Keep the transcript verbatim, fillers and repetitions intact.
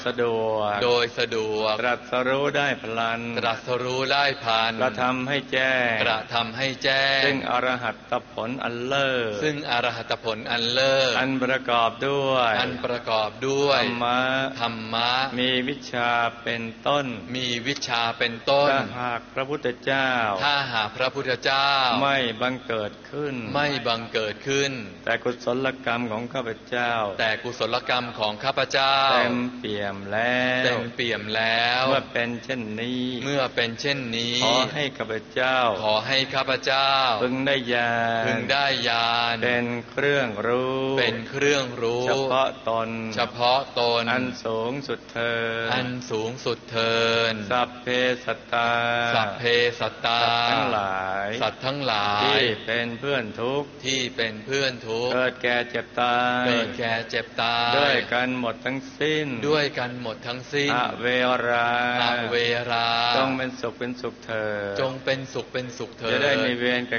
สะดวกโดยสะดวกตรัสรู้ได้พลันตรัสรู้ได้พลันกระทำให้แจ้งกระทำให้แจ้งซึ่งอรหัตผลอันเลิศซึ่งอรหัตผลอันเลิศอันประกอบด้วยอันประกอบด้วยธรรมะธรรมะมีวิชาเป็นต้นมีวิชาเป็นต้นถ้าหากพระพุทธเจ้าถ้าหากพระพุทธเจ้าไม่บังเกิดขึ้นไม่บังเกิดขึ้นแต่กุศลกรรมของข้าพเจ้าแต่กุศลกรรมของข้าพเจ้าเต็มเปี่ยมแล้วเต็มเปี่ยมแล้วเมื่อเป็นเช่นนี้เมื่อเป็นเช่นนี้ขอให้ข้าพเจ้าขอให้ข้าพเจ้าพึงได้ญาณพึงได้ญาณเป็นเครื่องรู้เป็นเครื่องรู้เฉพาะตนเฉพาะตนอันสูงสุดเถิดอันสูงสุดเถิดสัพเพสัตตาสัพเพสัตตาสัตว์ทั้งหลายสัตว์ทั้งหลายที่เป็นเพื่อนทุกข์ที่เป็นเพื่อนทุกข์เกิดแก่เจ็บตายเกิดแก่เจ็บตายด้วยกันหมดทั้งสิ้นด้วยกันหมดทั้งสิ้นอเวราอเวราจงเป็นสุขเป็นสุขเถิดจงเป็นสุขเป็นสุขเถิดจะได้มีเวรแก่